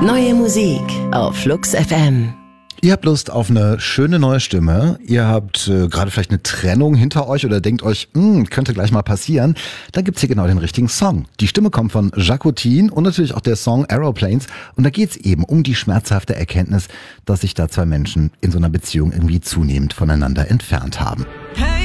Neue Musik auf Flux FM. Ihr habt Lust auf eine schöne neue Stimme, ihr habt gerade vielleicht eine Trennung hinter euch oder denkt euch, könnte gleich mal passieren, dann gibt's hier genau den richtigen Song. Die Stimme kommt von Jacqueline und natürlich auch der Song Aeroplanes und da geht's eben um die schmerzhafte Erkenntnis, dass sich da zwei Menschen in so einer Beziehung irgendwie zunehmend voneinander entfernt haben. Hey!